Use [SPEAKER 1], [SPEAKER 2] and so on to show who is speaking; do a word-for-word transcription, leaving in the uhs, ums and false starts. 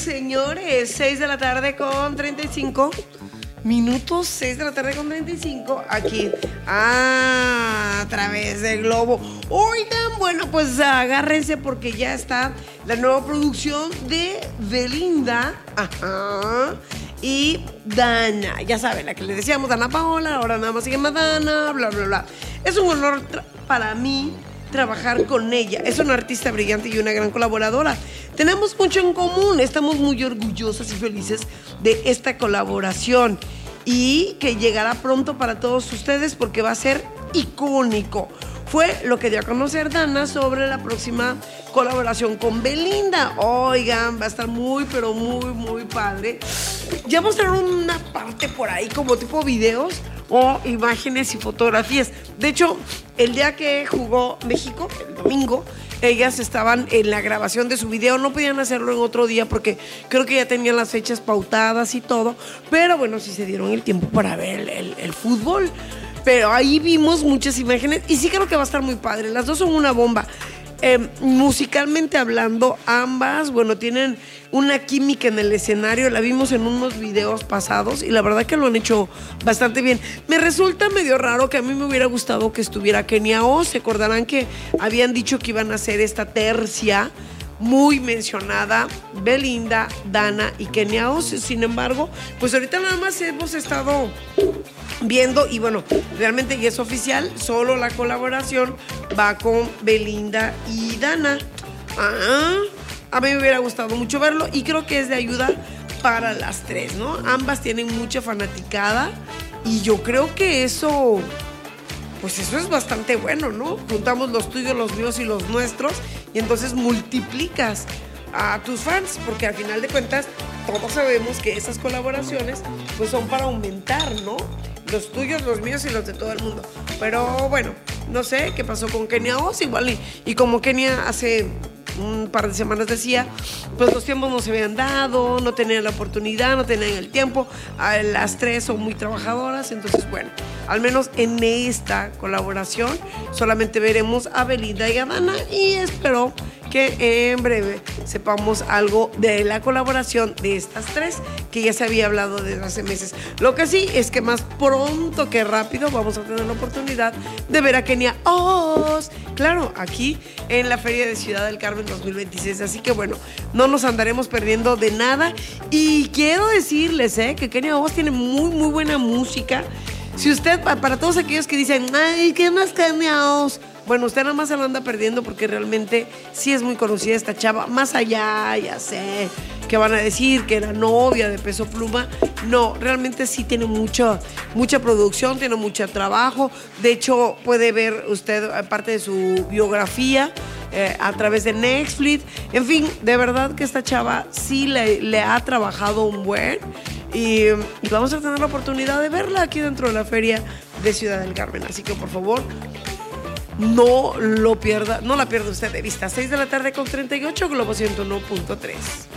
[SPEAKER 1] señores, seis de la tarde con treinta y cinco minutos, seis de la tarde con treinta y cinco, aquí ah, a través de Globo. Oigan, bueno, pues agárrense porque ya está la nueva producción de Belinda, ajá, y Dana, ya saben, la que les decíamos, Dana Paola, ahora nada más se llama Dana, bla, bla, bla. Es un honor para mí trabajar con ella. Es una artista brillante y una gran colaboradora. Tenemos mucho en común. Estamos muy orgullosas y felices de esta colaboración y que llegará pronto para todos ustedes porque va a ser icónico. Fue lo que dio a conocer Dana sobre la próxima colaboración con Belinda. Oigan, va a estar muy, pero muy, muy padre. Ya mostraron una parte por ahí como tipo videos o imágenes y fotografías. De hecho, el día que jugó México, el domingo, ellas estaban en la grabación de su video. No podían hacerlo en otro día porque creo que ya tenían las fechas pautadas y todo. Pero bueno, sí se dieron el tiempo para ver el, el, el fútbol. Pero ahí vimos muchas imágenes y sí creo que va a estar muy padre. Las dos son una bomba. Eh, musicalmente hablando, ambas, bueno, tienen una química en el escenario. La vimos en unos videos pasados y la verdad que lo han hecho bastante bien. Me resulta medio raro que a mí me hubiera gustado que estuviera Kenia Oz. Se acordarán que habían dicho que iban a hacer esta tercia muy mencionada, Belinda, Dana y Kenia Oz. Sin embargo, pues ahorita nada más hemos estado viendo y bueno, realmente ya es oficial, solo la colaboración va con Belinda y Dana. Ah, a mí me hubiera gustado mucho verlo y creo que es de ayuda para las tres, ¿no? Ambas tienen mucha fanaticada y yo creo que eso, pues eso es bastante bueno, ¿no? Juntamos los tuyos, los míos y los nuestros y entonces multiplicas a tus fans, porque al final de cuentas todos sabemos que esas colaboraciones pues son para aumentar, ¿no? Los tuyos, los míos y los de todo el mundo. Pero bueno, no sé qué pasó con Kenia Oz, igual y, y como Kenia hace un par de semanas decía, pues los tiempos no se habían dado, no tenían la oportunidad, no tenían el tiempo. Las tres son muy trabajadoras, entonces bueno, al menos en esta colaboración solamente veremos a Belinda y a Dana y espero que en breve sepamos algo de la colaboración de estas tres que ya se había hablado desde hace meses. Lo que sí es que más pronto que rápido vamos a tener la oportunidad de ver a Kenia Oz, claro, aquí en la Feria de Ciudad del Carmen dos mil veintiséis. Así que bueno, no nos andaremos perdiendo de nada y quiero decirles eh, que Kenia Oz tiene muy muy buena música. Si usted, para todos aquellos que dicen, ay, ¿qué más Kenia Oz? Bueno, usted nada más se lo anda perdiendo porque realmente sí es muy conocida esta chava. Más allá, ya sé, que van a decir que era novia de Peso Pluma. No, realmente sí tiene mucha, mucha producción, tiene mucho trabajo. De hecho, puede ver usted parte de su biografía eh, a través de Netflix. En fin, de verdad que esta chava sí le, le ha trabajado un buen. Y, y vamos a tener la oportunidad de verla aquí dentro de la Feria de Ciudad del Carmen. Así que por favor, no lo pierda, no la pierda usted de vista. seis de la tarde con treinta y ocho, Globo ciento uno punto tres.